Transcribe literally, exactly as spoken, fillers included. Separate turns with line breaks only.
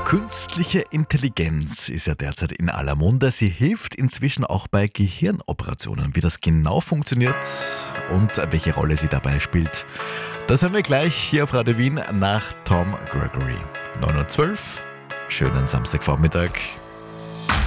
Künstliche Intelligenz ist ja derzeit in aller Munde. Sie hilft inzwischen auch bei Gehirnoperationen. Wie das genau funktioniert und welche Rolle sie dabei spielt, das hören wir gleich hier auf Radio Wien nach Tom Gregory. neun Uhr zwölf, schönen Samstagvormittag.